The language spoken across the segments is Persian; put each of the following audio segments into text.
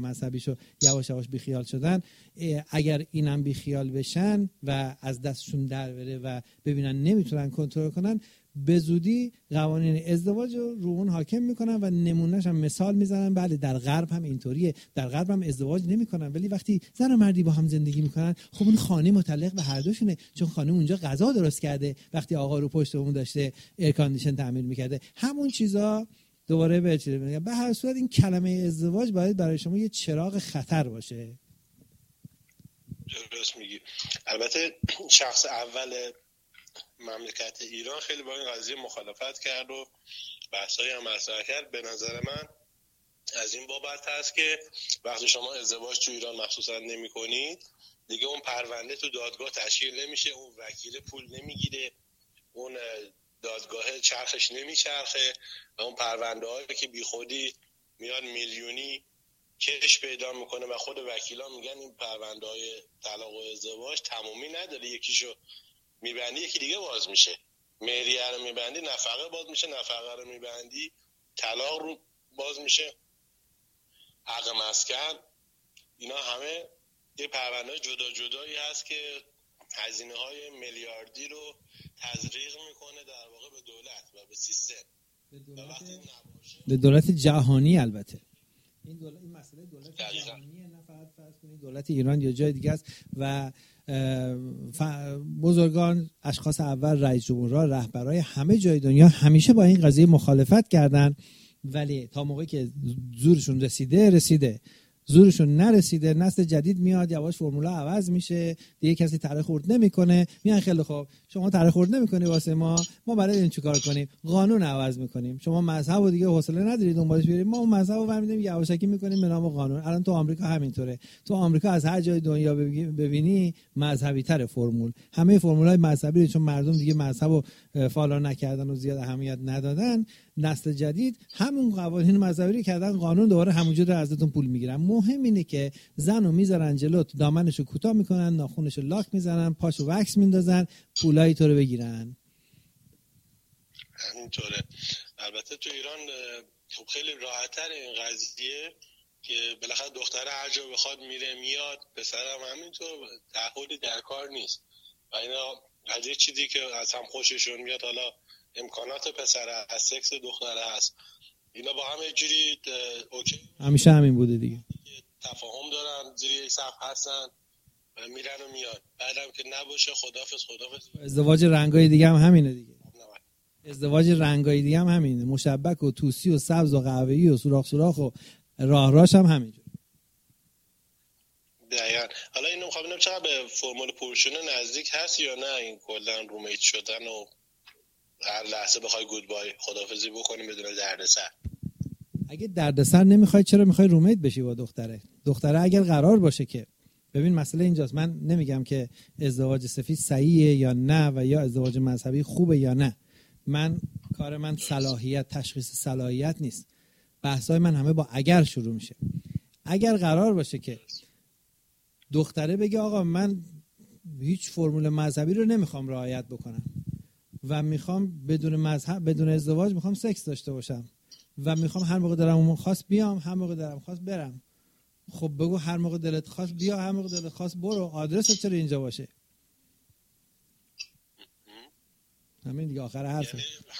مذهبیشو یواش یواش بیخیال شدن، اگر اینم بیخیال بشن و از دستشون در بره و ببینن نمیتونن کنترل کنن، به زودی قوانین ازدواج رو اون حاکم میکنن و نمونهش هم مثال میزنن. بله در غرب هم اینطوریه، در غرب هم ازدواج نمیکنن، ولی وقتی زن و مردی با هم زندگی میکنن خب اون خانه متعلق به هر دوشونه، چون خانه اونجا غذا درست کرده وقتی آقا رو پشت اون داشته ایر کاندیشن تعمیر میکرده، همون چیزا دوباره به چیز میگن. به هر صورت این کلمه ازدواج باید برای شما یه چراغ خطر باشه. درست میگی. البته شخص اول مملکت ایران خیلی با این قضیه مخالفت کرد و بحثایی هم مطرح کرد. به نظر من از این بابت هست که وقتی شما ازدواج تو ایران مخصوصا نمی کنید دیگه اون پرونده تو دادگاه تشکیل نمیشه، اون وکیل پول نمیگیره، اون دادگاه چرخش نمیچرخه و اون پرونده هایی که بی خودی میاد میلیونی کش پیدا میکنه و خود وکیلا میگن این پرونده های طلاق و ازدواج تمومی نداره، یکیشو میبندی یکی دیگه باز میشه، مهریه رو میبندی نفقه باز میشه، نفقه رو میبندی طلاق رو باز میشه، حق مسکن، اینا همه یه پرونده جدا جدایی هست که هزینه های میلیاردی رو تزریق میکنه در واقع به دولت و به سیستم، به دولت جهانی. البته این مسئله دولت جهانیه، نه فقط فرض کنید دولت ایران یا جای دیگه است. و بزرگان، اشخاص اول، رئیس جمهورها، رهبرای همه جای دنیا همیشه با این قضیه مخالفت کردن، ولی تا موقعی که زورشون رسیده، زورشون نرسیده، نسل جدید میاد یواش فرمولا عوض میشه، دیگه کسی طرح خورد نمیکنه، میان خیلی خوب شما طرح خورد نمیکنی واسه ما برای این چیکار کنیم؟ قانون عوض میکنیم. شما مذهب و دیگه حوصله ندارید دنبالش برید، ما اون مذهب رو برمی‌داریم یواشکی میکنیم به نام قانون. الان تو آمریکا همینطوره، تو آمریکا از هر جای دنیا ببینی مذهبی تر فرمول، همه فرمولای مذهبی، چون مردم دیگه مذهب رو فالو نکردن و زیاد اهمیت ندادن، نسل جدید همون قوانین مذهبی کردن قانون، دوباره همونجوری ازتون پول میگیرن. مهم اینه که زنو میذارن جلو، دامنشو کوتاه میکنن، ناخونشو لاک میزنن، پاشو وکس میندازن، پولای تو رو بگیرن. همینطوره. البته تو ایران خب خیلی راحت‌تر این قضیه که بالاخره دختره هر جا بخواد میره میاد، پسرم همینطور، تعهدی در کار نیست و اینا از یه چیزی که از هم خوششون میاد، حالا امکانات پسره از سکس دختره هست، اینا با هم یه جوری اوکی، همیشه همین بوده دیگه، تفاهم دارن، زیر یک سقف هستن، میرن و میاد، بعدم که نباشه خدافظ. ازدواج رنگای دیگه هم همینه دیگه، ازدواج رنگای دیگه هم همینه، مشبک و توسی و سبز و قهوه‌ای و سوراخ و راهراش هم همینجور. دقیقاً. حالا اینو می‌خوام ببینم چقدر به فرمول پرشونه نزدیک هست یا نه، این کلا رومیت شدن و هر لحظه بخوای گودبای خدافظی بکنیم بدون دردسر. اگه دردسر نمیخوای چرا میخوای رومیت بشی با دختره اگر قرار باشه که، ببین مسئله اینجاست، من نمیگم که ازدواج سفید صحیحه یا نه و یا ازدواج مذهبی خوبه یا نه، کار من صلاحیت، تشخیص صلاحیت نیست، بحثای من همه با اگر شروع میشه. اگر قرار باشه که دختره بگه آقا من هیچ فرمول مذهبی رو نمیخوام رعایت بکنم و میخوام بدون مذهب، بدون ازدواج میخوام سکس داشته باشم و میخوام هر موقع دلم خواست بیام، هر موقع دلم خواست برم، خب بگو هر موقع دلت خواست بیا، هر موقع دلت خواست برو، آدرست چرا اینجا باشه؟ همین دیگه آخر حرفه.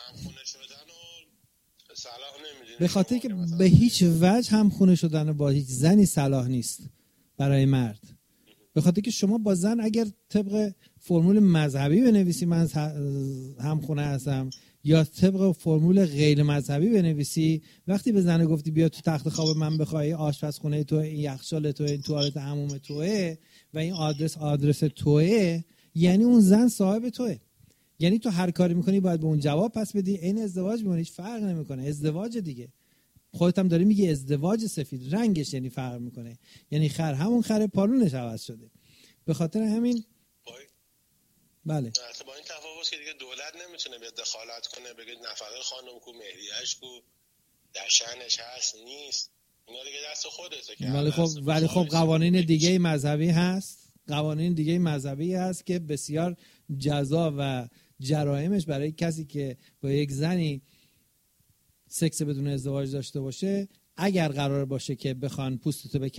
به خاطر که به هیچ وجه هم خونه شدن با هیچ زنی صلاح نیست برای مرد، به خاطر که شما با زن اگر طبق فرمول مذهبی بنویسی من هم خونه هستم یا طبق فرمول غیر مذهبی بنویسی، وقتی به زن گفتی بیا تو تخت خواب من بخوای، آشپزخونه تو، این یخچال تو، این توالت حموم توئه و این آدرس توئه، یعنی اون زن صاحب توئه، یعنی تو هر کاری میکنی باید به اون جواب پس بدی. این ازدواج میمونه، هیچ فرق نمیکنه، ازدواج دیگه. خودت هم داری میگی ازدواج سفید، رنگش یعنی فرق میکنه، یعنی خر همون خر، پالونش عوض شده. به خاطر همین بله با این تفاوت که دیگه دولت نمیتونه به دخالت کنه، بگه نفقه خانم کو، مهریه‌اش کو، در شأنش هست نیست، اینا دیگه دست خودته که ولی خب قوانین دیگه مذهبی هست که بسیار جزا و جرائمش برای کسی که با یک زنی سکس بدون ازدواج داشته باشه اگر قرار باشه که بخوان پوستتو